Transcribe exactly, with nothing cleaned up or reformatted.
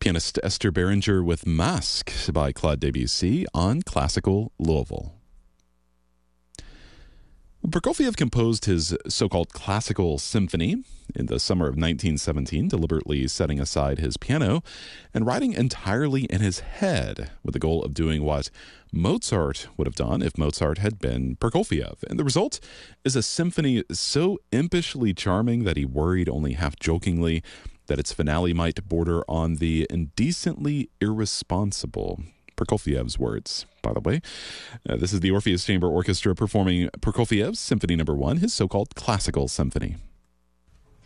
pianist Esther Beringer with Masque by Claude Debussy on Classical Louisville. Prokofiev composed his so-called classical symphony in the summer of nineteen seventeen, deliberately setting aside his piano and writing entirely in his head with the goal of doing what Mozart would have done if Mozart had been Prokofiev. And the result is a symphony so impishly charming that he worried only half-jokingly that its finale might border on the indecently irresponsible. Prokofiev's words, by the way. Uh, this is the Orpheus Chamber Orchestra performing Prokofiev's Symphony Number One, his so-called classical symphony.